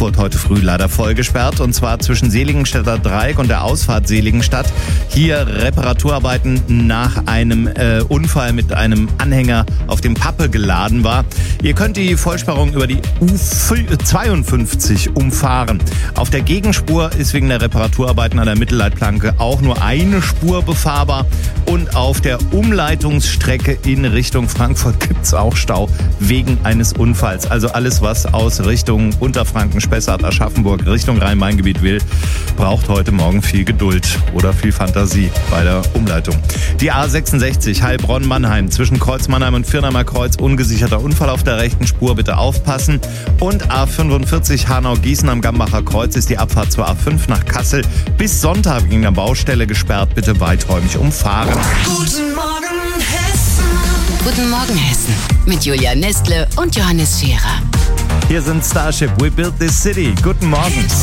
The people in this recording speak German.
Frankfurt heute früh leider voll gesperrt, und zwar zwischen Seligenstädter Dreieck und der Ausfahrt Seligenstadt. Hier Reparaturarbeiten nach einem Unfall mit einem Anhänger, auf dem Pappe geladen war. Ihr könnt die Vollsperrung über die U52 umfahren. Auf der Gegenspur ist wegen der Reparaturarbeiten an der Mittelleitplanke auch nur eine Spur befahrbar, und auf der Umleitungsstrecke in Richtung Frankfurt gibt's auch Stau wegen eines Unfalls. Also alles, was aus Richtung Unterfranken, Spessart, Aschaffenburg, Richtung Rhein-Main-Gebiet will, braucht heute Morgen viel Geduld oder viel Fantasie bei der Umleitung. Die A66 Heilbronn-Mannheim zwischen Kreuz Mannheim und Firnheimer Kreuz, ungesicherter Unfall auf der rechten Spur, bitte aufpassen. Und A45 Hanau-Gießen am Gambacher Kreuz ist die Abfahrt zur A5 nach Kassel bis Sonntag wegen der Baustelle gesperrt, bitte weiträumig umfahren. Guten Morgen Hessen. Guten Morgen Hessen mit Julia Nestle und Johannes Scherer. Hier sind Starship, We Built This City. Guten Morgen.